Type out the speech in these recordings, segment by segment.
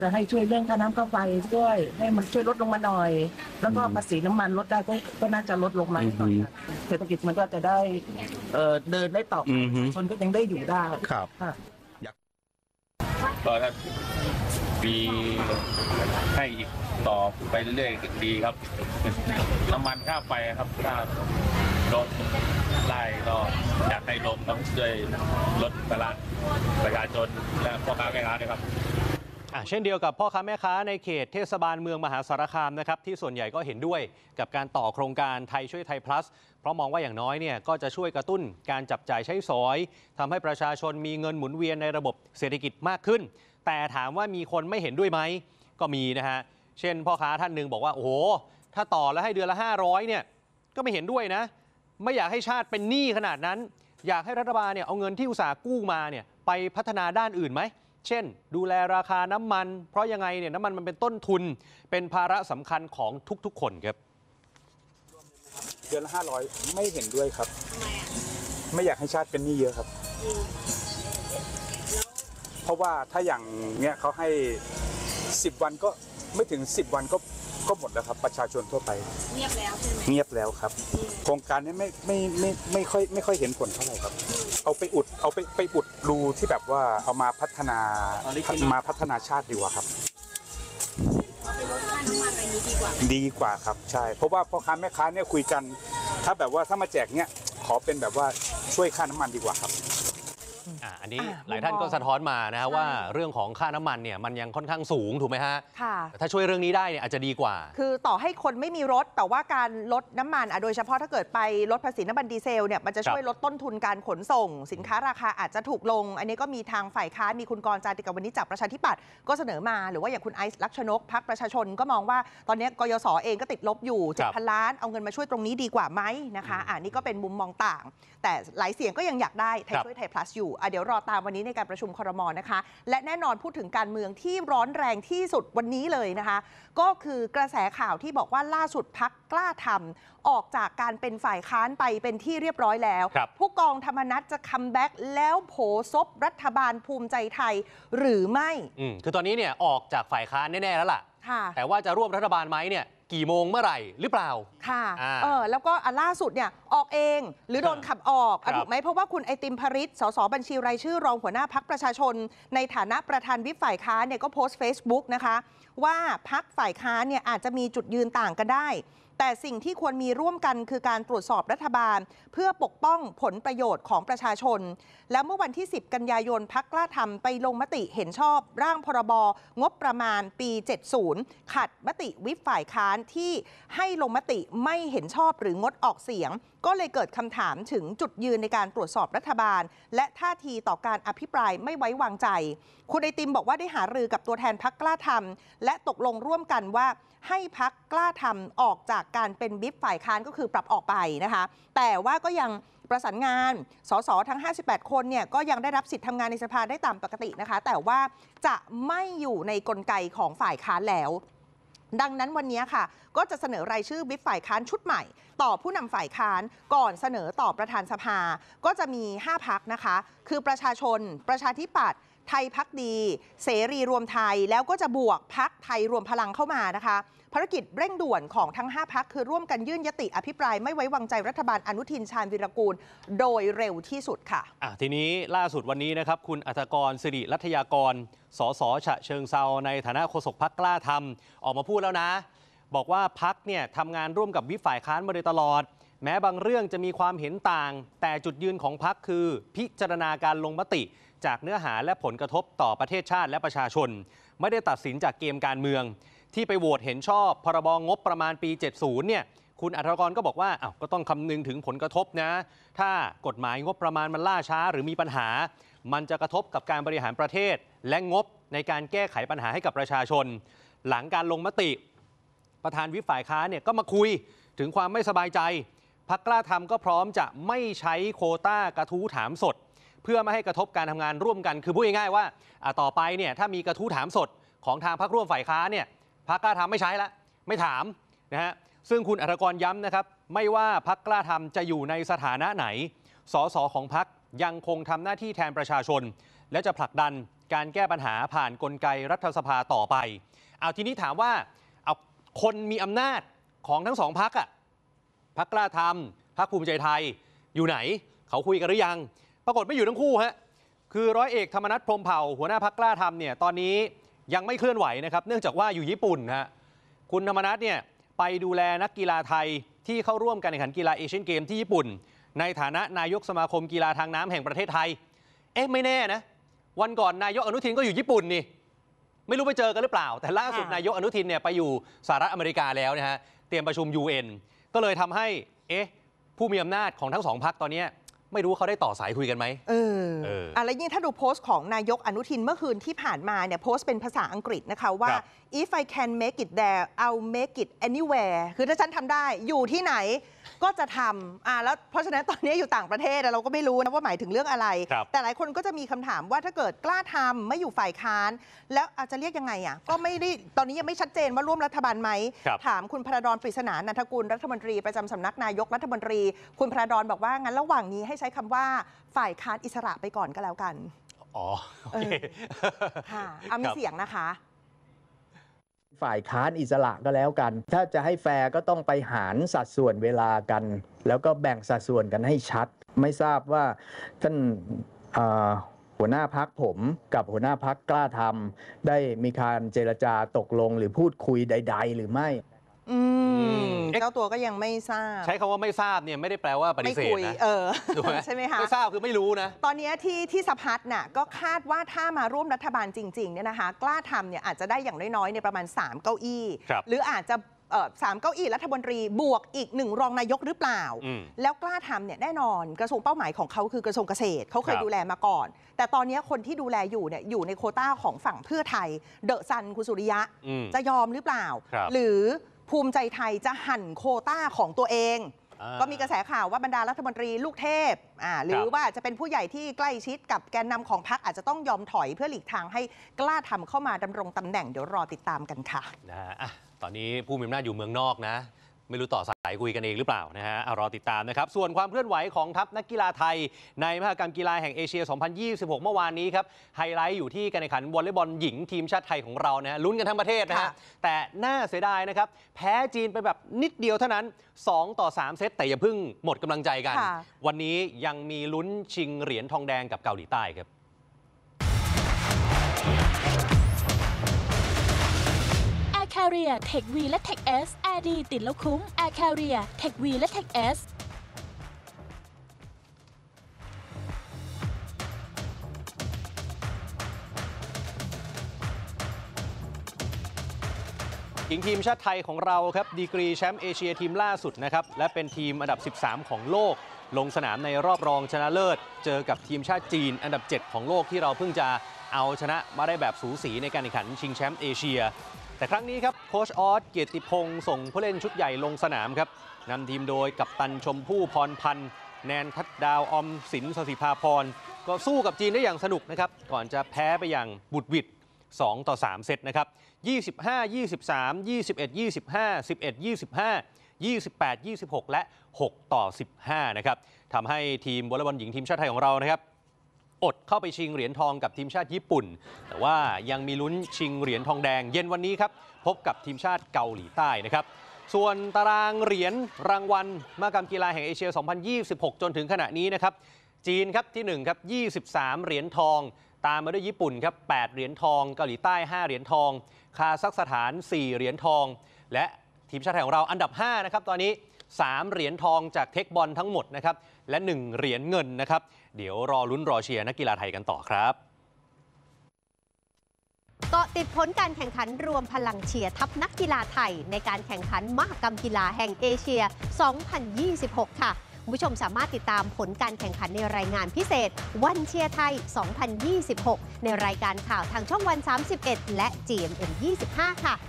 จะให้ช่วยเรื่องค่าน้ำค่าไฟด้วยให้มันช่วยลดลงมาหน่อย แล้วก็ภาษีน้ำมันลดได้ก็น่าจะลดลงมาหน่อยเศรษฐกิจมันก็จะได้เดินได้ต่อคนก็ยังได้อยู่ได้ครับก็ถ้ามีให้อีกต่อไปเรื่อยๆดีครับน้ำมันค่าไฟครับถ้าลดได้ก็อยากให้ลงต้องช่วยลดภาระประชาชนและพ่อค้าแม่ค้าด้วยครับเช่นเดียวกับพ่อค้าแม่ค้าในเขตเทศบาลเมืองมหาสารคามนะครับที่ส่วนใหญ่ก็เห็นด้วยกับการต่อโครงการไทยช่วยไทย plus เพราะมองว่าอย่างน้อยเนี่ยก็จะช่วยกระตุ้นการจับจ่ายใช้สอยทำให้ประชาชนมีเงินหมุนเวียนในระบบเศรษฐกิจมากขึ้นแต่ถามว่ามีคนไม่เห็นด้วยไหมก็มีนะฮะเช่นพ่อค้าท่านหนึ่งบอกว่าโอ้โหถ้าต่อแล้วให้เดือนละ500เนี่ยก็ไม่เห็นด้วยนะไม่อยากให้ชาติเป็นหนี้ขนาดนั้นอยากให้รัฐบาลเนี่ยเอาเงินที่อุตสาห์กู้มาเนี่ยไปพัฒนาด้านอื่นไหมเช่นดูแลราคาน้ำมันเพราะยังไงเนี่ยน้ำมันเป็นต้นทุนเป็นภาระสำคัญของทุกๆคนครับเดือนละ500ไม่เห็นด้วยครับไม่อยากให้ชาติเป็นหนี้เยอะครับเพราะว่าถ้าอย่างเนี้ยเขาให้10 วันก็ไม่ถึง10 วันก็หมดแล้วครับประชาชนทั่วไปเงียบแล้วใช่ไหมเงียบแล้วครับโครงการนี้ไม่ค่อยเห็นผลเท่าไหร่ครับเอาไปอุดรูที่แบบว่าเอามาพัฒนาชาติดีกว่าครับดีกว่าครับใช่เพราะว่าพ่อค้าแม่ค้าเนี่ยคุยกันถ้าแบบว่าถ้ามาแจกเนี่ยขอเป็นแบบว่าช่วยค่าน้ำมันดีกว่าครับอันนี้หลายท่านก็สะท้อนมานะว่าเรื่องของค่าน้ำมันเนี่ยมันยังค่อนข้างสูงถูกไหมฮะค่ะถ้าช่วยเรื่องนี้ได้เนี่ยอาจจะดีกว่าคือต่อให้คนไม่มีรถแต่ว่าการลดน้ำมันโดยเฉพาะถ้าเกิดไปลดภาษีน้ำมันดีเซลเนี่ยมันจะช่วยลดต้นทุนการขนส่งสินค้าราคาอาจจะถูกลงอันนี้ก็มีทางฝ่ายค้านมีคุณกรณ์ จาติกาวนิชจากประชาธิปัตย์ก็เสนอมาหรือว่าอย่างคุณไอซ์ลักษณกพรรคประชาชนก็มองว่าตอนนี้กยศเองก็ติดลบอยู่ 7,000 ล้านเอาเงินมาช่วยตรงนี้ดีกว่าไหมนะคะนี่ก็เป็นมุมมองต่างแต่หลายเสียงก็ยังอยากได้ไทยช่วยไทย plus อยู่เดี๋ยวรอตามวันนี้ในการประชุมครม.นะคะและแน่นอนพูดถึงการเมืองที่ร้อนแรงที่สุดวันนี้เลยนะคะก็คือกระแสข่าวที่บอกว่าล่าสุดพรรคกล้าทำออกจากการเป็นฝ่ายค้านไปเป็นที่เรียบร้อยแล้วผู้กองธรรมนัสจะคัมแบ็กแล้วโผซบรัฐบาลภูมิใจไทยหรือไม่คือตอนนี้เนี่ยออกจากฝ่ายค้านแน่ๆแล้วล่ะแต่ว่าจะร่วมรัฐบาลไหมเนี่ยกี่โมงเมื่อไหร่หรือเปล่าค่ะแล้วก็ล่าสุดเนี่ยออกเองหรือโดนขับออกถูกไหมเพราะว่าคุณไอติมภริษสสบัญชีรายชื่อรองหัวหน้าพรรคประชาชนในฐานะประธานวิปฝ่ายค้านเนี่ยก็โพสต์ Facebook นะคะว่าพรรคฝ่ายค้านเนี่ยอาจจะมีจุดยืนต่างกันได้แต่สิ่งที่ควรมีร่วมกันคือการตรวจสอบรัฐบาลเพื่อปกป้องผลประโยชน์ของประชาชนแล้วเมื่อวันที่10 กันยายนพรรคกล้าทำไปลงมติเห็นชอบร่างพรบงบประมาณปี 70 ขัดมติวิปฝ่ายค้านที่ให้ลงมติไม่เห็นชอบหรืองดออกเสียงก็เลยเกิดคำถามถึงจุดยืนในการตรวจสอบรัฐบาลและท่าทีต่อการอภิปรายไม่ไว้วางใจคุณไอติมบอกว่าได้หารือกับตัวแทนพรรคกล้าทำและตกลงร่วมกันว่าให้พรรคกล้าทำออกจากการเป็นวิปฝ่ายค้านก็คือปรับออกไปนะคะแต่ว่าก็ยังประสานงานสสทั้ง58 คนเนี่ยก็ยังได้รับสิทธิ์ทำงานในสภาได้ตามปกตินะคะแต่ว่าจะไม่อยู่ในกลไกของฝ่ายค้านแล้วดังนั้นวันนี้ค่ะก็จะเสนอรายชื่อวิปฝ่ายค้านชุดใหม่ต่อผู้นำฝ่ายค้านก่อนเสนอต่อประธานสภาก็จะมี5 พรรคนะคะคือประชาชนประชาธิปัตย์ไทยพักดีเสรีรวมไทยแล้วก็จะบวกพรรคไทยรวมพลังเข้ามานะคะภารกิจเร่งด่วนของทั้ง5 พรรคคือร่วมกันยื่นยติอภิปรายไม่ไว้วางใจรัฐบาลอนุทินชาญวีรกูลโดยเร็วที่สุดค่ะทีนี้ล่าสุดวันนี้นะครับคุณอัฐกร สิริรัตยากรสสฉะเชิงเซาในฐานะโฆษกพรรคกล้าทำออกมาพูดแล้วนะบอกว่าพรรคเนี่ยทำงานร่วมกับวิปฝ่ายค้านมาโดยตลอดแม้บางเรื่องจะมีความเห็นต่างแต่จุดยืนของพรรคคือพิจารณาการลงมติจากเนื้อหาและผลกระทบต่อประเทศชาติและประชาชนไม่ได้ตัดสินจากเกมการเมืองที่ไปโหวตเห็นชอบพรบงบประมาณปี 70 เนี่ยคุณอัฐกรก็บอกว่าก็ต้องคำนึงถึงผลกระทบนะถ้ากฎหมายงบประมาณมันล่าช้าหรือมีปัญหามันจะกระทบกับการบริหารประเทศและงบในการแก้ไขปัญหาให้กับประชาชนหลังการลงมติประธานวิปฝ่ายค้านเนี่ยก็มาคุยถึงความไม่สบายใจพรรคกล้าทำก็พร้อมจะไม่ใช้โควต้ากระทู้ถามสดเพื่อไม่ให้กระทบการทำงานร่วมกันคือพูดง่ายๆว่าต่อไปเนี่ยถ้ามีกระทู้ถามสดของทางพรรคร่วมฝ่ายค้านเนี่ยพรรคกล้าทำไม่ใช้ละไม่ถามนะฮะซึ่งคุณอัฐกรย้ำนะครับไม่ว่าพรรคกล้าทำจะอยู่ในสถานะไหนสสของพรรคยังคงทำหน้าที่แทนประชาชนและจะผลักดันการแก้ปัญหาผ่านกลไกรัฐสภาต่อไปเอาทีนี้ถามว่าเอาคนมีอำนาจของทั้งสองพรรคอะพรรคกล้าทำพรรคภูมิใจไทยอยู่ไหนเขาคุยกันหรือยังปรากฏไม่อยู่ทั้งคู่ฮะคือร้อยเอกธรรมนัสพรหมเผ่าหัวหน้าพรรคกล้าทำเนี่ยตอนนี้ยังไม่เคลื่อนไหวนะครับเนื่องจากว่าอยู่ญี่ปุ่นฮะคุณธรรมนัสเนี่ยไปดูแลนักกีฬาไทยที่เข้าร่วมการแข่งขันกีฬาเอเชียนเกมที่ญี่ปุ่นในฐานะนายกสมาคมกีฬาทางน้ำแห่งประเทศไทยไม่แน่นะวันก่อนนายกอนุทินก็อยู่ญี่ปุ่นนี่ไม่รู้ไปเจอกันหรือเปล่าแต่ล่าสุดนายกอนุทินเนี่ยไปอยู่สหรัฐอเมริกาแล้วนะฮะเตรียมประชุม UN ก็เลยทำให้ผู้มีอำนาจของทั้งสองพรรคตอนนี้ไม่รู้เขาได้ต่อสายคุยกันไหมอะไรยิ่งถ้าดูโพสต์ของนายกอนุทินเมื่อคืนที่ผ่านมาเนี่ยโพสต์เป็นภาษาอังกฤษนะคะว่า if I can make it there I'll make it anywhere คือถ้าฉันทำได้อยู่ที่ไหนก็จะทำแล้วเพราะฉะนั้นตอนนี้อยู่ต่างประเทศเราก็ไม่รู้นะว่าหมายถึงเรื่องอะไรแต่หลายคนก็จะมีคำถามว่าถ้าเกิดกล้าทำไม่อยู่ฝ่ายค้านแล้วอาจจะเรียกยังไงก็ไม่ได้ตอนนี้ยังไม่ชัดเจนว่าร่วมรัฐบาลไหมถามคุณพระดอน ปริศนานันทกุลรัฐมนตรีประจำสำนักนายกรัฐมนตรีคุณพระดอนบอกว่างั้นระหว่างนี้ให้ใช้คำว่าฝ่ายค้านอิสระไปก่อนก็แล้วกันโอเคค่ะมีเสียงนะคะฝ่ายค้านอิสระก็แล้วกันถ้าจะให้แฟร์ก็ต้องไปหารสัดส่วนเวลากันแล้วก็แบ่งสัดส่วนกันให้ชัดไม่ทราบว่าท่านหัวหน้าพรรคผมกับหัวหน้าพรรคกล้าทำได้มีการเจรจาตกลงหรือพูดคุยใดๆหรือไม่เจ้าตัวก็ยังไม่ทราบใช้คำว่าไม่ทราบเนี่ยไม่ได้แปลว่าปฏิเสธนะใช่ไหมคะไม่ทราบคือไม่รู้นะตอนนี้ที่สภาน่ะก็คาดว่าถ้ามาร่วมรัฐบาลจริงๆเนี่ยนะคะกล้าทำเนี่ยอาจจะได้อย่างน้อยๆในประมาณ3เก้าอี้หรืออาจจะ3เก้าอี้รัฐมนตรีบวกอีก1รองนายกหรือเปล่าแล้วกล้าทำเนี่ยแน่นอนกระทรวงเป้าหมายของเขาคือกระทรวงเกษตรเขาเคยดูแลมาก่อนแต่ตอนนี้คนที่ดูแลอยู่เนี่ยอยู่ในโควต้าของฝั่งเพื่อไทยเดอะซันคุณสุริยะจะยอมหรือเปล่าหรือภูมิใจไทยจะหั่นโควต้าของตัวเองก็มีกระแสข่าวว่าบรรดารัฐมนตรีลูกเทพหรือว่าจะเป็นผู้ใหญ่ที่ใกล้ชิดกับแกนนำของพรรคอาจจะต้องยอมถอยเพื่อหลีกทางให้กล้าทำเข้ามาดำรงตำแหน่งเดี๋ยวรอติดตามกันค่ะตอนนี้ผู้มีอำนาจอยู่เมืองนอกนะไม่รู้ต่อสายคุยกันเองหรือเปล่านะฮะรอติดตามนะครับส่วนความเคลื่อนไหวของทัพนักกีฬาไทยในมหกรรมกีฬาแห่งเอเชีย 2026 เมื่อวานนี้ครับไฮไลท์อยู่ที่การแข่งขันวอลเลย์บอลหญิงทีมชาติไทยของเรานะลุ้นกันทั้งประเทศนะฮะแต่น่าเสียดายนะครับแพ้จีนไปแบบนิดเดียวเท่านั้น2-3 เซตแต่อย่าเพิ่งหมดกำลังใจกันวันนี้ยังมีลุ้นชิงเหรียญทองแดงกับเกาหลีใต้ครับ Carrier Tech V และ Tech S Air ดีติดแล้วคุ้ม Air Carrier Tech V และ Tech S หญิงทีมชาติไทยของเราครับดีกรีแชมป์เอเชียทีมล่าสุดนะครับและเป็นทีมอันดับ13ของโลกลงสนามในรอบรองชนะเลิศเจอกับทีมชาติจีนอันดับ7ของโลกที่เราเพิ่งจะเอาชนะมาได้แบบสูสีในการแข่งขันชิงแชมป์เอเชียแต่ครั้งนี้ครับโค้ชออสเกียรติพงศ์ส่งผู้เล่นชุดใหญ่ลงสนามครับนำทีมโดยกัปตันชมพู่พรพันธ์แนนทัดดาวอมสินสศิภาพรก็สู้กับจีนได้อย่างสนุกนะครับก่อนจะแพ้ไปอย่างบุดหวิด2-3 เซตนะครับ25-23 21-25 11-25 28-26 และ 6-15 นะครับทำให้ทีมวอลเลย์บอลหญิงทีมชาติไทยของเรานะครับอดเข้าไปชิงเหรียญทองกับทีมชาติญี่ปุ่นแต่ว่ายังมีลุ้นชิงเหรียญทองแดงเย็นวันนี้ครับพบกับทีมชาติเกาหลีใต้นะครับส่วนตารางเหรียญรางวัลมหกรรมกีฬาแห่งเอเชีย 2026 จนถึงขณะนี้นะครับจีนครับที่1ครับ23 เหรียญทองตามมาด้วยญี่ปุ่นครับ8 เหรียญทองเกาหลีใต้5 เหรียญทองคาซัคสถาน4 เหรียญทองและทีมชาติไทยของเราอันดับ5นะครับตอนนี้3 เหรียญทองจากเทคบอลทั้งหมดนะครับและ1 เหรียญเงินนะครับเดี๋ยวรอลุ้นรอเชียร์นักกีฬาไทยกันต่อครับเกาะติดผลการแข่งขันรวมพลังเชียร์ทัพนักกีฬาไทยในการแข่งขันมหกรรมกีฬาแห่งเอเชีย 2026 ค่ะคุณผู้ชมสามารถติดตามผลการแข่งขันในรายงานพิเศษวันเชียร์ไทย 2026 ในรายการข่าวทางช่องวัน 31 และ GMM 25 ค่ะ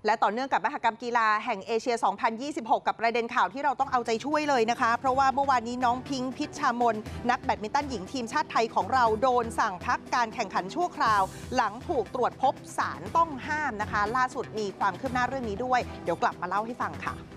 และต่อเนื่องกับมหกรรมกีฬาแห่งเอเชีย 2026 กับประเด็นข่าวที่เราต้องเอาใจช่วยเลยนะคะ เพราะว่าเมื่อวานนี้น้องพิงค์พิชชามนนักแบดมินตันหญิงทีมชาติไทยของเราโดนสั่งพักการแข่งขันชั่วคราวหลังถูกตรวจพบสารต้องห้ามนะคะล่าสุดมีความคืบหน้าเรื่องนี้ด้วยเดี๋ยวกลับมาเล่าให้ฟังค่ะ